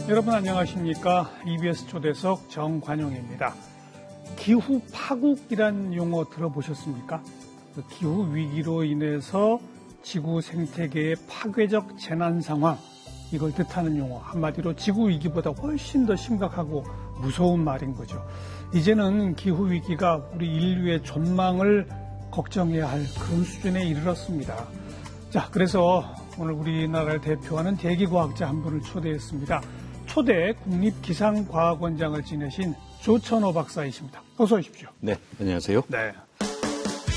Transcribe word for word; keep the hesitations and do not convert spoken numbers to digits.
여러분 안녕하십니까? 이비에스 초대석 정관용입니다. 기후 파국이란 용어 들어보셨습니까? 그 기후 위기로 인해서 지구 생태계의 파괴적 재난 상황, 이걸 뜻하는 용어, 한마디로 지구 위기보다 훨씬 더 심각하고 무서운 말인 거죠. 이제는 기후 위기가 우리 인류의 존망을 걱정해야 할 그런 수준에 이르렀습니다. 자, 그래서 오늘 우리나라를 대표하는 대기과학자 한 분을 초대했습니다. 초대 국립기상과학원장을 지내신 조천호 박사이십니다. 어서 오십시오. 네, 안녕하세요. 네,